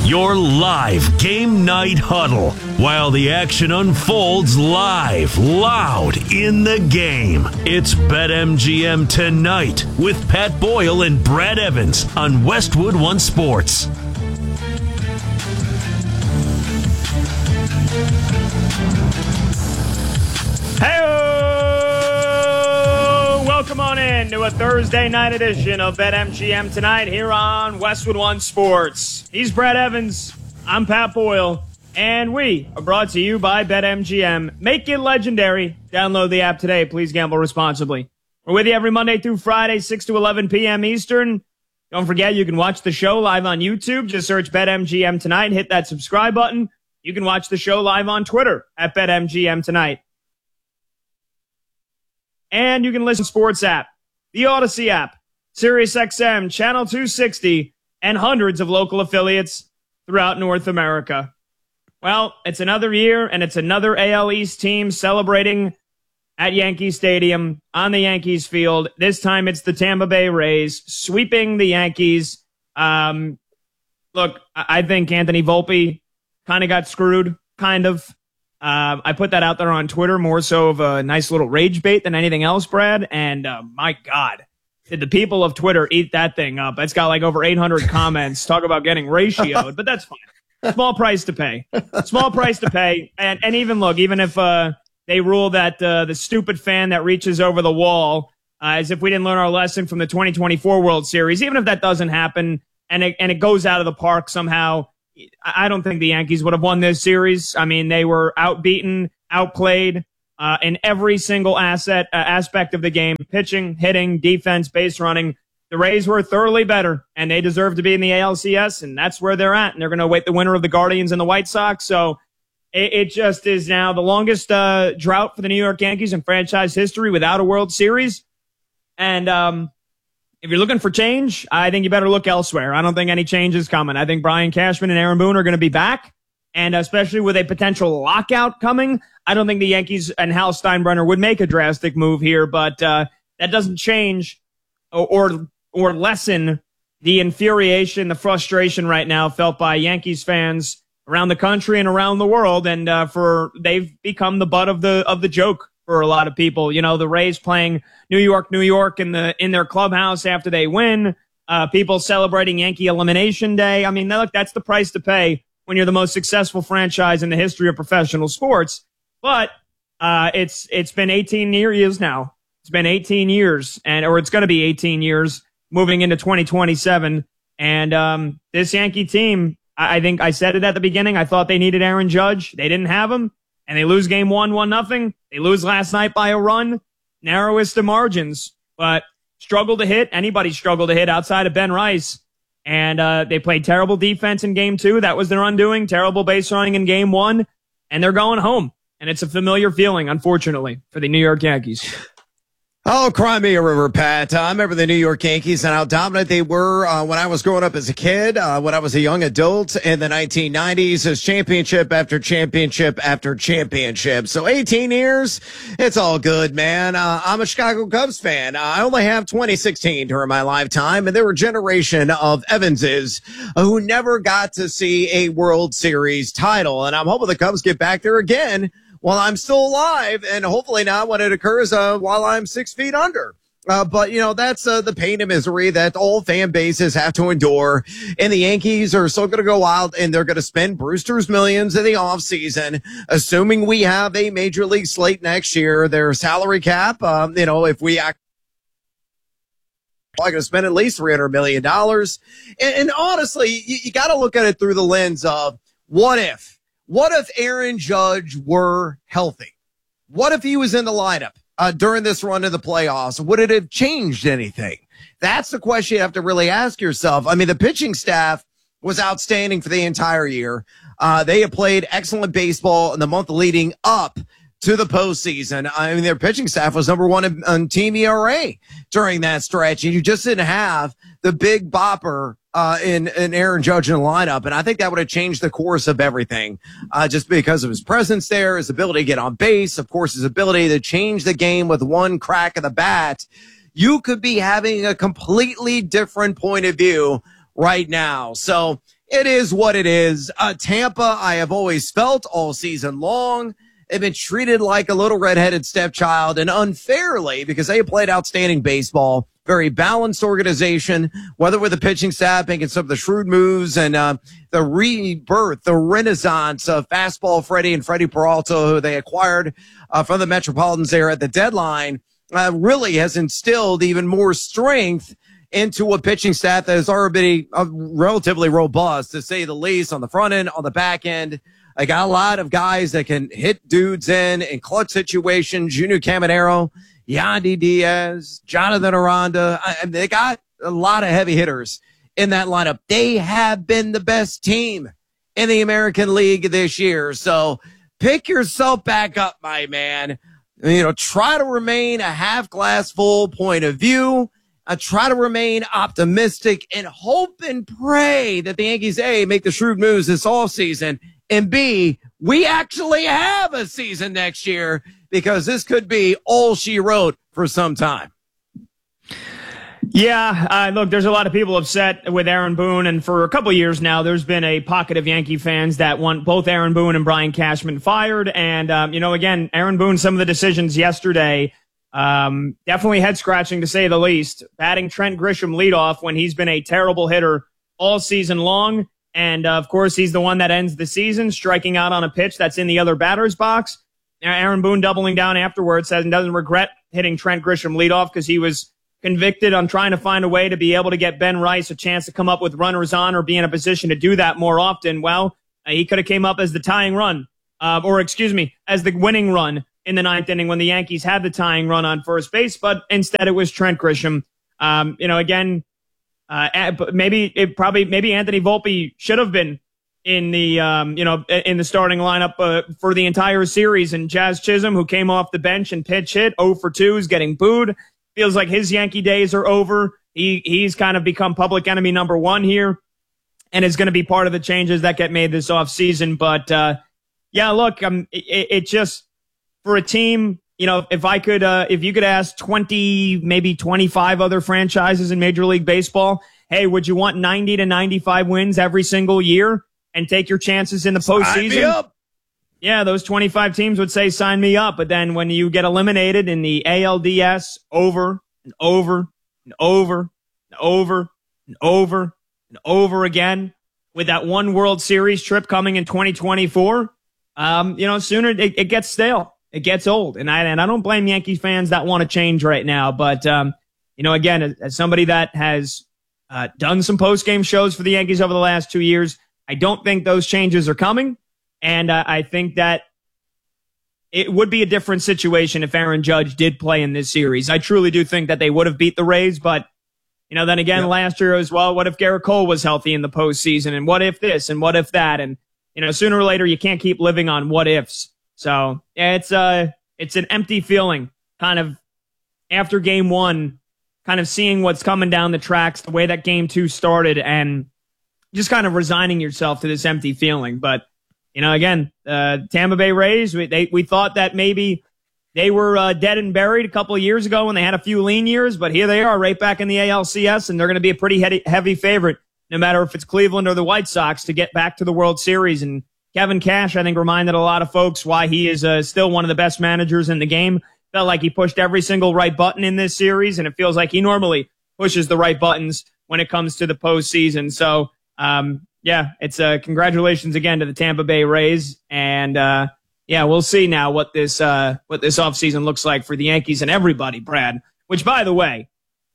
Your live game night huddle while the action unfolds live, loud in the game. It's BetMGM Tonight with Pat Boyle and Brad Evans on Westwood One Sports. Hey, welcome on in to a Thursday night edition of BetMGM Tonight here on Westwood One Sports. He's Brad Evans, I'm Pat Boyle, and we are brought to you by BetMGM. Make it legendary. Download the app today. Please gamble responsibly. We're with you every Monday through Friday, 6 to 11 p.m. Eastern. Don't forget, you can watch the show live on YouTube. Just search BetMGM Tonight. Hit that subscribe button. You can watch the show live on Twitter at BetMGM Tonight. And you can listen to the Sports app, the Odyssey app, SiriusXM, Channel 260, and hundreds of local affiliates throughout North America. Well, it's another year, and it's another AL East team celebrating at Yankee Stadium on the Yankees field. This time it's the Tampa Bay Rays sweeping the Yankees. Look, I think Anthony Volpe kind of got screwed, kind of. I put that out there on Twitter more so of a nice little rage bait than anything else, Brad. And my God, did the people of Twitter eat that thing up? It's got like over 800 comments. Talk about getting ratioed, but that's fine. Small price to pay. Small price to pay. And even look, even if they rule that the stupid fan that reaches over the wall, as if we didn't learn our lesson from the 2024 World Series, even if that doesn't happen and it goes out of the park somehow, I don't think the Yankees would have won this series. I mean, they were outbeaten, outplayed in every single aspect of the game. Pitching, hitting, defense, base running. The Rays were thoroughly better, and they deserve to be in the ALCS, and that's where they're at. And they're going to await the winner of the Guardians and the White Sox. So it just is now the longest drought for the New York Yankees in franchise history without a World Series. And if you're looking for change, I think you better look elsewhere. I don't think any change is coming. I think Brian Cashman and Aaron Boone are going to be back. And especially with a potential lockout coming, I don't think the Yankees and Hal Steinbrenner would make a drastic move here. But that doesn't change or lessen the infuriation, the frustration right now felt by Yankees fans around the country and around the world. And they've become the butt of the joke for a lot of people. You know, the Rays playing New York in their clubhouse after they win, people celebrating Yankee Elimination Day. I mean, look, that's the price to pay when you're the most successful franchise in the history of professional sports. But it's been 18 years now. It's been 18 years, or it's going to be 18 years moving into 2027. And this Yankee team, I think I said it at the beginning, I thought they needed Aaron Judge. They didn't have him. And they lose game 1-0. They lose last night by a run. Narrowest of margins, but struggle to hit. Anybody struggled to hit outside of Ben Rice. And they played terrible defense in game 2. That was their undoing. Terrible base running in game 1. And they're going home. And it's a familiar feeling, unfortunately, for the New York Yankees. Oh, cry me a river, Pat. I remember the New York Yankees and how dominant they were when I was growing up as a kid, when I was a young adult in the 1990s, as championship after championship after championship. So 18 years, it's all good, man. I'm a Chicago Cubs fan. I only have 2016 during my lifetime, and there were a generation of Evanses who never got to see a World Series title. And I'm hoping the Cubs get back there again while I'm still alive, and hopefully not when it occurs while I'm 6 feet under. But, you know, that's the pain and misery that all fan bases have to endure. And the Yankees are still going to go out, and they're going to spend Brewster's millions in the offseason, assuming we have a major league slate next year. Their salary cap, if we act, probably going to spend at least $300 million. And honestly, you got to look at it through the lens of what if? What if Aaron Judge were healthy? What if he was in the lineup during this run of the playoffs? Would it have changed anything? That's the question you have to really ask yourself. I mean, the pitching staff was outstanding for the entire year. They have played excellent baseball in the month leading up to the postseason. I mean, their pitching staff was number one on team ERA during that stretch, and you just didn't have the big bopper in Aaron Judge in the lineup. And I think that would have changed the course of everything, just because of his presence there, his ability to get on base, of course, his ability to change the game with one crack of the bat. You could be having a completely different point of view right now. So It is what it is. Tampa, I have always felt all season long, they've been treated like a little redheaded stepchild, and unfairly, because they played outstanding baseball. Very balanced organization, whether with the pitching staff making some of the shrewd moves and the rebirth, the renaissance of Fastball Freddie and Freddie Peralta, who they acquired from the Metropolitans there at the deadline, really has instilled even more strength into a pitching staff that has already been relatively robust, to say the least, on the front end, on the back end. I got a lot of guys that can hit dudes in clutch situations. Junior Caminero, Yandy Diaz, Jonathan Aranda. They got a lot of heavy hitters in that lineup. They have been the best team in the American League this year. So pick yourself back up, my man. Try to remain a half glass full point of view. Try to remain optimistic and hope and pray that the Yankees, A, make the shrewd moves this offseason, and B, we actually have a season next year, because this could be all she wrote for some time. Yeah, look, there's a lot of people upset with Aaron Boone, and for a couple of years now, there's been a pocket of Yankee fans that want both Aaron Boone and Brian Cashman fired. And, again, Aaron Boone, some of the decisions yesterday, definitely head scratching to say the least. Batting Trent Grisham leadoff when he's been a terrible hitter all season long. And, of course, he's the one that ends the season, striking out on a pitch that's in the other batter's box. Aaron Boone doubling down afterwards says he doesn't regret hitting Trent Grisham leadoff because he was convicted on trying to find a way to be able to get Ben Rice a chance to come up with runners on or be in a position to do that more often. Well, he could have came up as the tying run, as the winning run in the ninth inning when the Yankees had the tying run on first base, but instead it was Trent Grisham. Maybe Anthony Volpe should have been in the in the starting lineup for the entire series, and Jazz Chisholm, who came off the bench and pitch hit 0 for 2, is getting booed. Feels like his Yankee days are over. He's kind of become public enemy number one here, and is going to be part of the changes that get made this offseason. But it just, for a team, if you could ask 20, maybe 25 other franchises in Major League Baseball, hey, would you want 90 to 95 wins every single year and take your chances in the postseason? Sign me up. Yeah, those 25 teams would say, sign me up. But then when you get eliminated in the ALDS over and over and over and over and over and over again, with that one World Series trip coming in 2024, sooner it gets stale. It gets old. And I don't blame Yankee fans that want to change right now. But, again, as somebody that has done some post-game shows for the Yankees over the last 2 years, I don't think those changes are coming. And I think that it would be a different situation if Aaron Judge did play in this series. I truly do think that they would have beat the Rays, but, then again, last year as well, what if Garrett Cole was healthy in the postseason, and what if this and what if that? And, sooner or later, you can't keep living on what ifs. So yeah, it's an empty feeling kind of after game one, kind of seeing what's coming down the tracks, the way that game two started, and just kind of resigning yourself to this empty feeling. But, again, Tampa Bay Rays, we thought that maybe they were dead and buried a couple of years ago when they had a few lean years, but here they are right back in the ALCS, and they're going to be a pretty heavy favorite, no matter if it's Cleveland or the White Sox, to get back to the World Series. And Kevin Cash, I think, reminded a lot of folks why he is still one of the best managers in the game. Felt like he pushed every single right button in this series, and it feels like he normally pushes the right buttons when it comes to the postseason. So, it's congratulations again to the Tampa Bay Rays, and we'll see now what this offseason looks like for the Yankees and everybody, Brad. Which, by the way,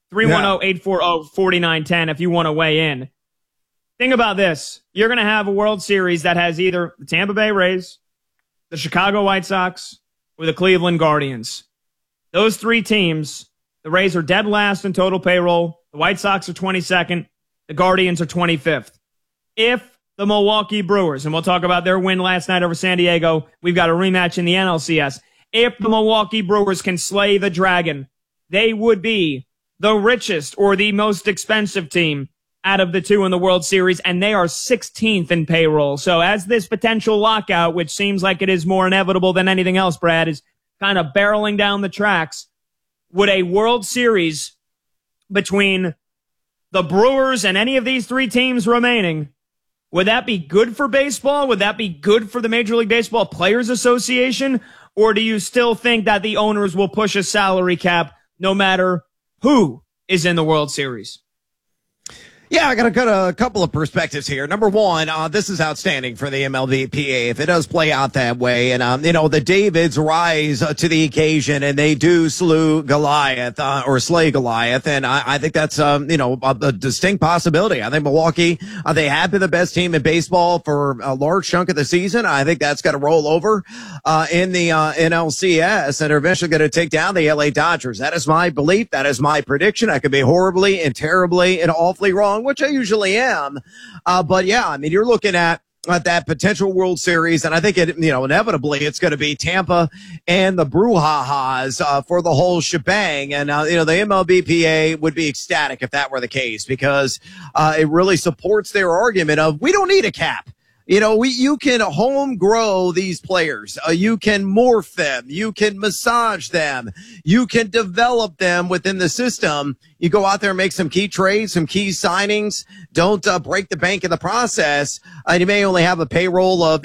310-840-4910 if you want to weigh in. Think about this. You're going to have a World Series that has either the Tampa Bay Rays, the Chicago White Sox, or the Cleveland Guardians. Those three teams, the Rays are dead last in total payroll. The White Sox are 22nd. The Guardians are 25th. If the Milwaukee Brewers, and we'll talk about their win last night over San Diego, we've got a rematch in the NLCS. If the Milwaukee Brewers can slay the Dragon, they would be the richest or the most expensive team out of the two in the World Series, and they are 16th in payroll. So as this potential lockout, which seems like it is more inevitable than anything else, Brad, is kind of barreling down the tracks, would a World Series between the Brewers and any of these three teams remaining would that be good for baseball? Would that be good for the Major League Baseball Players Association? Or do you still think that the owners will push a salary cap no matter who is in the World Series? Yeah, I got a couple of perspectives here. Number one, this is outstanding for the MLBPA if it does play out that way. And, the Davids rise to the occasion and they do slay Goliath. And I think that's, a distinct possibility. I think Milwaukee, they have been the best team in baseball for a large chunk of the season. I think that's got to roll over, in the, NLCS, and they're eventually going to take down the LA Dodgers. That is my belief. That is my prediction. I could be horribly and terribly and awfully wrong, which I usually am. But yeah, I mean, you're looking at that potential World Series, and I think inevitably it's going to be Tampa and the Brouhahas for the whole shebang. And the MLBPA would be ecstatic if that were the case, because it really supports their argument of we don't need a cap. You can home grow these players. You can morph them. You can massage them. You can develop them within the system. You go out there and make some key trades, some key signings. Don't break the bank in the process. You may only have a payroll of,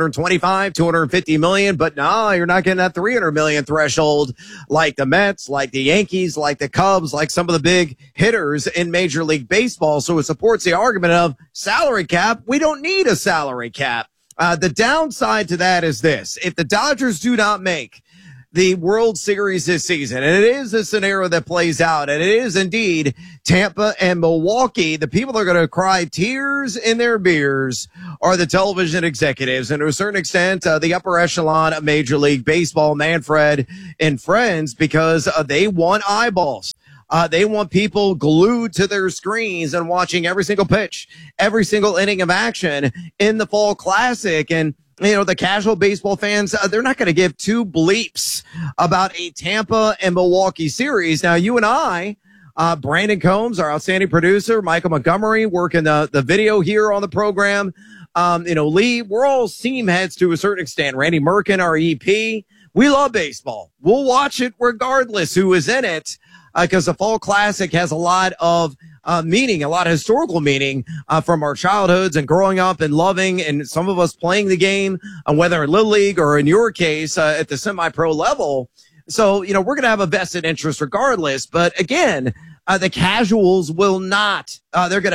225, 250 million, but no, you're not getting that 300 million threshold like the Mets, like the Yankees, like the Cubs, like some of the big hitters in Major League Baseball. So it supports the argument of salary cap. We don't need a salary cap. The downside to that is this. If the Dodgers do not make the World Series this season, and it is a scenario that plays out, and it is indeed Tampa and Milwaukee, the people that are going to cry tears in their beers are the television executives, and to a certain extent, the upper echelon of Major League Baseball, Manfred and friends, because they want eyeballs. They want people glued to their screens and watching every single pitch, every single inning of action in the Fall Classic. And the casual baseball fans, they're not going to give two bleeps about a Tampa and Milwaukee series. Now, you and I, Brandon Combs, our outstanding producer, Michael Montgomery, working the video here on the program. Lee, we're all seam heads to a certain extent. Randy Merkin, our EP. We love baseball. We'll watch it regardless who is in it, because the Fall Classic has a lot of meaning, a lot of historical meaning from our childhoods and growing up and loving, and some of us playing the game, whether in Little League or in your case at the semi-pro level. So, we're going to have a vested interest regardless. But again, the casuals will not. They're going to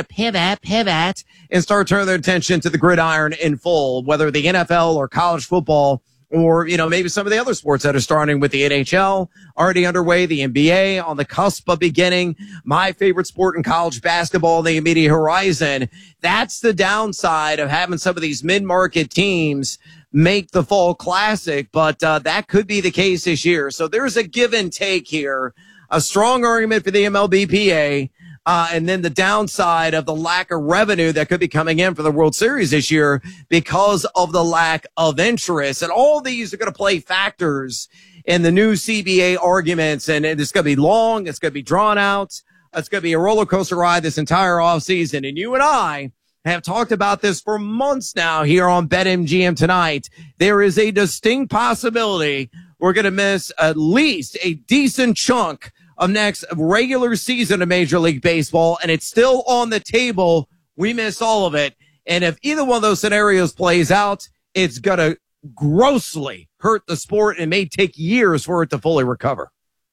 pivot and start turning their attention to the gridiron in full, whether the NFL or college football, or, maybe some of the other sports that are starting with the NHL already underway, the NBA on the cusp of beginning, my favorite sport in college basketball, the immediate horizon. That's the downside of having some of these mid-market teams make the Fall Classic, but that could be the case this year. So there's a give and take here, a strong argument for the MLBPA. And then the downside of the lack of revenue that could be coming in for the World Series this year because of the lack of interest. And all these are going to play factors in the new CBA arguments. And it's going to be long. It's going to be drawn out. It's going to be a roller coaster ride this entire offseason. And you and I have talked about this for months now here on BetMGM Tonight. There is a distinct possibility we're going to miss at least a decent chunk of next regular season of Major League Baseball, and it's still on the table. We miss all of it. And if either one of those scenarios plays out, it's going to grossly hurt the sport and may take years for it to fully recover.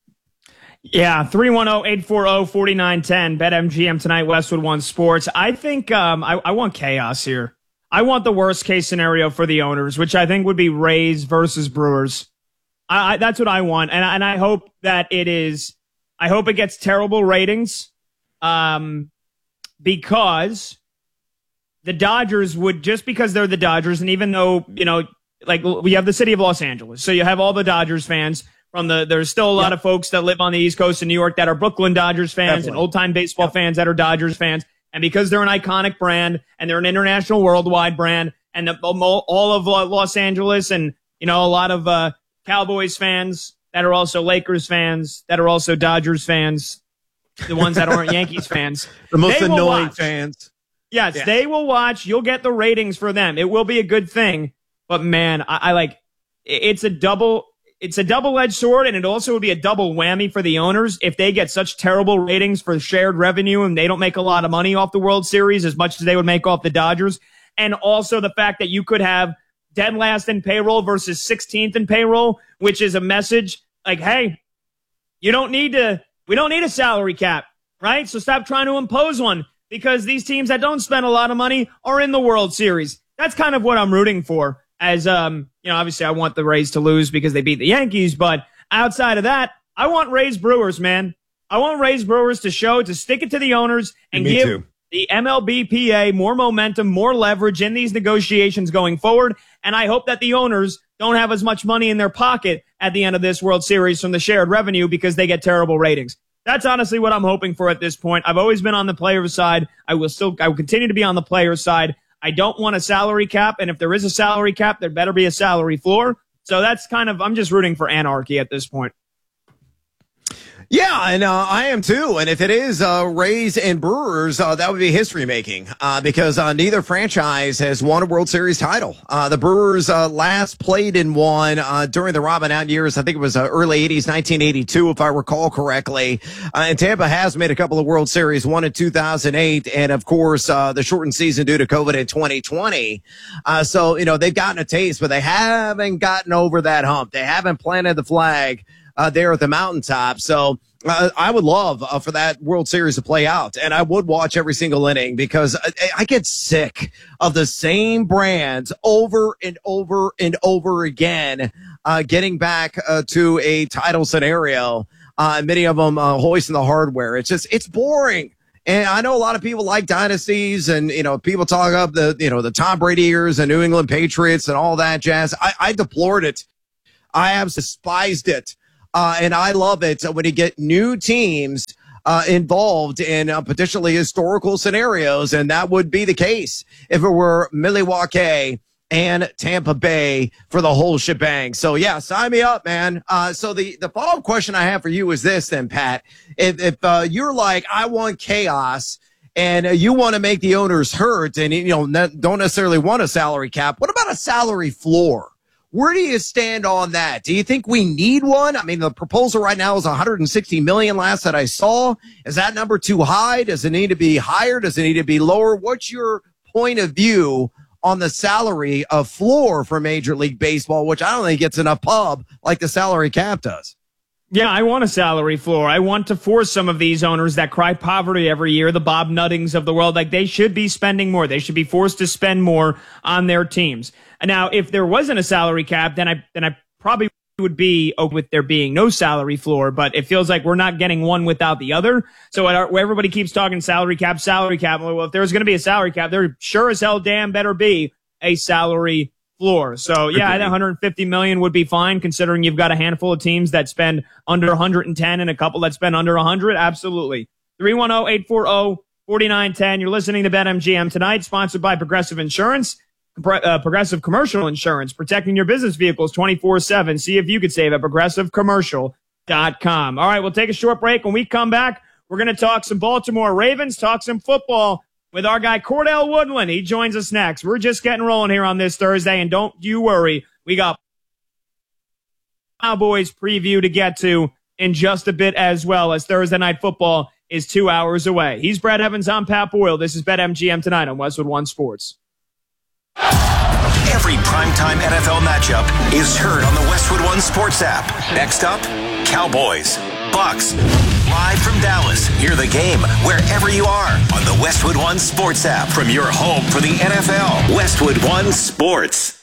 Yeah, 310-840-4910, BetMGM Tonight, Westwood One Sports. I think I want chaos here. I want the worst case scenario for the owners, which I think would be Rays versus Brewers. That's what I want, and I hope that it is. I hope it gets terrible ratings, because the Dodgers would, just because they're the Dodgers, and even though, like we have the city of Los Angeles, so you have all the Dodgers fans there's still a lot of folks that live on the East Coast of New York that are Brooklyn Dodgers fans and old-time baseball fans that are Dodgers fans. And because they're an iconic brand and they're an international worldwide brand, and all of Los Angeles and, a lot of Cowboys fans that are also Lakers fans, that are also Dodgers fans, the ones that aren't Yankees fans. The most annoying fans. Yes, yeah. They will watch. You'll get the ratings for them. It will be a good thing. But man, I like, it's a double-edged sword, and it also would be a double whammy for the owners if they get such terrible ratings for shared revenue and they don't make a lot of money off the World Series as much as they would make off the Dodgers. And also the fact that you could have dead last in payroll versus 16th in payroll, which is a message like, hey, we don't need a salary cap, right? So stop trying to impose one, because these teams that don't spend a lot of money are in the World Series. That's kind of what I'm rooting for. As, obviously I want the Rays to lose because they beat the Yankees, but outside of that, I want Rays Brewers, man. I want Rays Brewers to stick it to the owners and give the MLBPA more momentum, more leverage in these negotiations going forward. And I hope that the owners don't have as much money in their pocket at the end of this World Series from the shared revenue because they get terrible ratings. That's honestly what I'm hoping for at this point. I've always been on the player's side. I will continue to be on the player's side. I don't want a salary cap, and if there is a salary cap, there better be a salary floor. So that's I'm just rooting for anarchy at this point. Yeah, and I am too. And if it is Rays and Brewers, that would be history making because neither franchise has won a World Series title. The Brewers last played in one during the Robin Out years. I think it was early 80s, 1982, if I recall correctly. And Tampa has made a couple of World Series, one in 2008, and of course the shortened season due to COVID in 2020. So they've gotten a taste, but they haven't gotten over that hump. They haven't planted the flag there at the mountaintop. So I would love for that World Series to play out, and I would watch every single inning because I get sick of the same brands over and over and over again, getting back to a title scenario. Many of them hoisting the hardware. It's boring. And I know a lot of people like dynasties, and people talk up the Tom Brady years and New England Patriots and all that jazz. I deplored it. I have despised it. And I love it when you get new teams involved in potentially historical scenarios, and that would be the case if it were Milwaukee and Tampa Bay for the whole shebang. So, yeah, sign me up, man. So the follow-up question I have for you is this then, Pat. If you're like, I want chaos, and you want to make the owners hurt and, don't necessarily want a salary cap, what about a salary floor? Where do you stand on that? Do you think we need one? I mean, the proposal right now is $160 million last that I saw. Is that number too high? Does it need to be higher? Does it need to be lower? What's your point of view on the salary floor for Major League Baseball, which I don't think gets enough pub like the salary cap does? Yeah, I want a salary floor. I want to force some of these owners that cry poverty every year, the Bob Nuttings of the world, like they should be spending more. They should be forced to spend more on their teams. Now, if there wasn't a salary cap, then I probably would be with there being no salary floor, but it feels like we're not getting one without the other. So everybody keeps talking salary cap. Well, if there's going to be a salary cap, there sure as hell damn better be a salary floor. So yeah, I think 150 million would be fine, considering you've got a handful of teams that spend under 110 and a couple that spend under 100. Absolutely. 310-840-4910. You're listening to BetMGM tonight, sponsored by Progressive Insurance. Progressive Commercial Insurance, protecting your business vehicles 24/7. See if you could save at progressivecommercial.com. All right, we'll take a short break. When we come back, we're going to talk some Baltimore Ravens, talk some football with our guy Cordell Woodland. He joins us next. We're just getting rolling here on this Thursday, and don't you worry, we got Cowboys preview to get to in just a bit, as well as Thursday Night Football is 2 hours away. He's Brad Evans. I'm Pat Boyle. This is BetMGM tonight on Westwood One Sports. Every primetime NFL matchup is heard on the Westwood One Sports app. Next up, Cowboys, Bucks. Live from Dallas, hear the game wherever you are on the Westwood One Sports app from your home for the NFL. Westwood One Sports.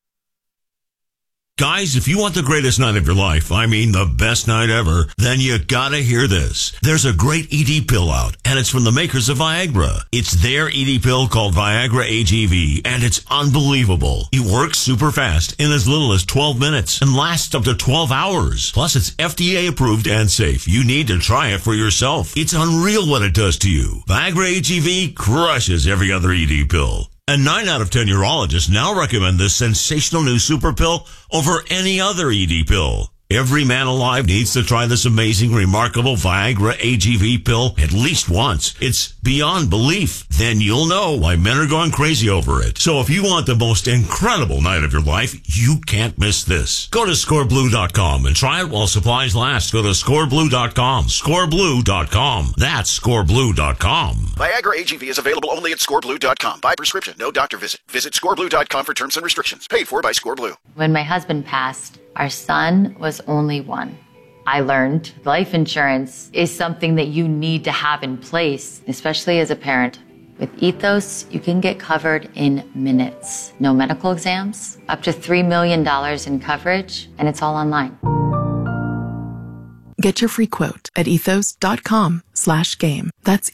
Guys, if you want the greatest night of your life, I mean the best night ever, then you gotta hear this. There's a great ED pill out, and it's from the makers of Viagra. It's their ED pill called Viagra AGV, and it's unbelievable. It works super fast in as little as 12 minutes and lasts up to 12 hours. Plus, it's FDA approved and safe. You need to try it for yourself. It's unreal what it does to you. Viagra AGV crushes every other ED pill. And 9 out of 10 urologists now recommend this sensational new super pill over any other ED pill. Every man alive needs to try this amazing, remarkable Viagra AGV pill at least once. It's beyond belief. Then you'll know why men are going crazy over it. So if you want the most incredible night of your life, you can't miss this. Go to scoreblue.com and try it while supplies last. Go to scoreblue.com. Scoreblue.com. That's scoreblue.com. Viagra AGV is available only at scoreblue.com. By prescription, no doctor visit. Visit scoreblue.com for terms and restrictions. Paid for by ScoreBlue. When my husband passed, our son was only one. I learned life insurance is something that you need to have in place, especially as a parent. With Ethos, you can get covered in minutes. No medical exams, up to $3 million in coverage, and it's all online. Get your free quote at ethos.com/game. That's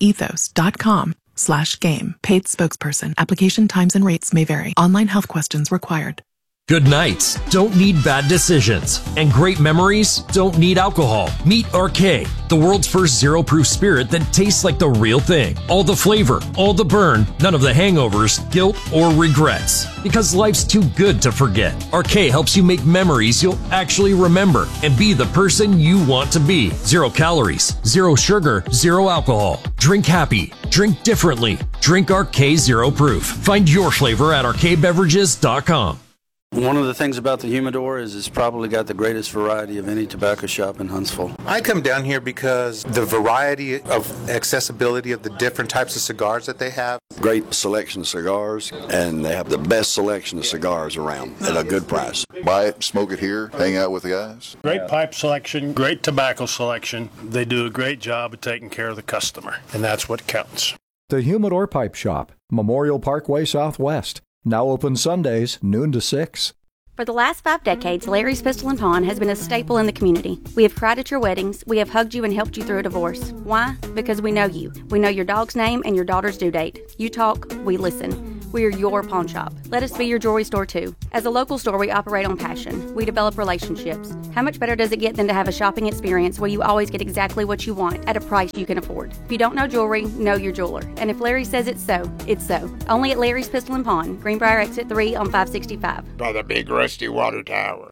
ethos.com/game. Paid spokesperson. Application times and rates may vary. Online health questions required. Good nights don't need bad decisions, and great memories don't need alcohol. Meet RK, the world's first zero-proof spirit that tastes like the real thing. All the flavor, all the burn, none of the hangovers, guilt, or regrets. Because life's too good to forget. RK helps you make memories you'll actually remember and be the person you want to be. 0 calories, 0 sugar, 0 alcohol. Drink happy. Drink differently. Drink RK Zero Proof. Find your flavor at rkbeverages.com. One of the things about the Humidor is it's probably got the greatest variety of any tobacco shop in Huntsville. I come down here because the variety of accessibility of the different types of cigars that they have. Great selection of cigars, and they have the best selection of cigars around at a good price. Buy it, smoke it here, hang out with the guys. Great pipe selection, great tobacco selection. They do a great job of taking care of the customer, and that's what counts. The Humidor Pipe Shop, Memorial Parkway Southwest. Now open Sundays, noon to 6. For the last 5 decades, Larry's Pistol and Pawn has been a staple in the community. We have cried at your weddings. We have hugged you and helped you through a divorce. Why? Because we know you. We know your dog's name and your daughter's due date. You talk, we listen. We are your pawn shop. Let us be your jewelry store too. As a local store, we operate on passion. We develop relationships. How much better does it get than to have a shopping experience where you always get exactly what you want at a price you can afford? If you don't know jewelry, know your jeweler. And if Larry says it's so, it's so. Only at Larry's Pistol and Pawn, Greenbrier Exit 3 on 565. By the big rusty water tower.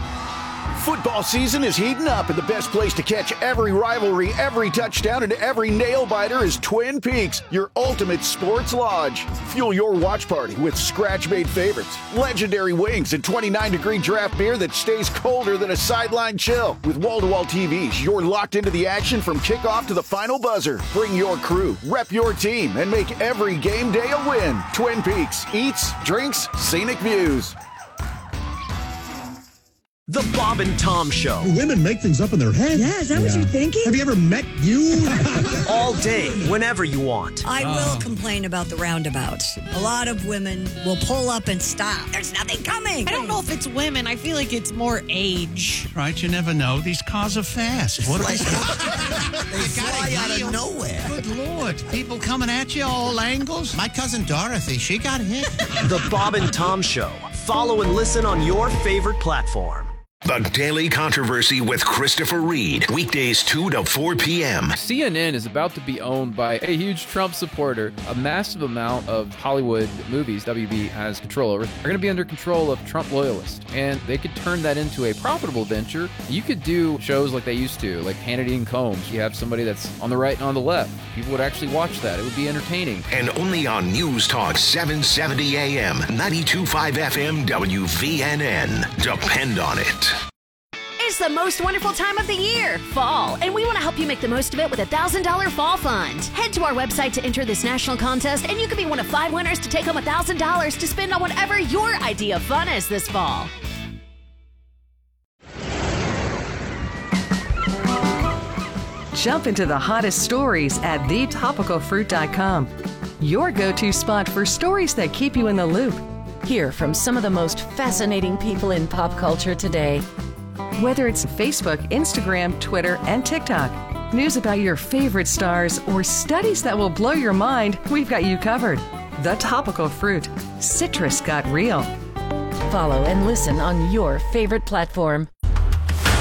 Football season is heating up, and the best place to catch every rivalry, every touchdown, and every nail-biter is Twin Peaks, your ultimate sports lodge. Fuel your watch party with scratch-made favorites, legendary wings, and 29-degree draft beer that stays colder than a sideline chill. With wall-to-wall TVs, you're locked into the action from kickoff to the final buzzer. Bring your crew, rep your team, and make every game day a win. Twin Peaks, eats, drinks, scenic views. The Bob and Tom Show. Women make things up in their head. Yeah, is that what you're thinking? Have you ever met you? All day, whenever you want. I will complain about the roundabouts. A lot of women will pull up and stop. There's nothing coming. I don't know if it's women. I feel like it's more age. Right, you never know. These cars are fast. What They fly out of nowhere. Good Lord. People coming at you all angles. My cousin Dorothy, she got hit. The Bob and Tom Show. Follow and listen on your favorite platform. The Daily Controversy with Christopher Reed. Weekdays 2 to 4 p.m. CNN is about to be owned by a huge Trump supporter. A massive amount of Hollywood movies WB has control over are going to be under control of Trump loyalists. And they could turn that into a profitable venture. You could do shows like they used to, like Hannity and Combs. You have somebody that's on the right and on the left. People would actually watch that. It would be entertaining. And only on News Talk 770 AM, 92.5 FM, WVNN. Depend on it. It's the most wonderful time of the year, fall, and we want to help you make the most of it with a $1,000 fall fund. Head to our website to enter this national contest, and you could be one of 5 winners to take home $1,000 to spend on whatever your idea of fun is this fall. Jump into the hottest stories at thetopicalfruit.com. Your go-to spot for stories that keep you in the loop. Hear from some of the most fascinating people in pop culture today. Whether it's Facebook, Instagram, Twitter, and TikTok, news about your favorite stars, or studies that will blow your mind, we've got you covered. The Topical Fruit. Citrus got real. Follow and listen on your favorite platform.